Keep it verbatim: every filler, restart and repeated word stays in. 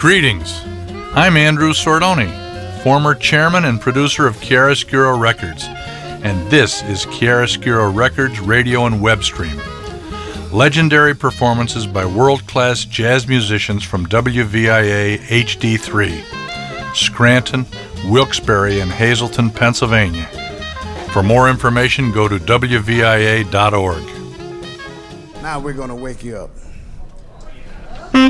Greetings. I'm Andrew Sordoni, former chairman and producer of Chiaroscuro Records, and this is Chiaroscuro Records radio and web stream. Legendary performances by world-class jazz musicians from W V I A H D three, Scranton, Wilkes-Barre, and Hazleton, Pennsylvania. For more information, go to W V I A dot org. Now we're going to wake you up.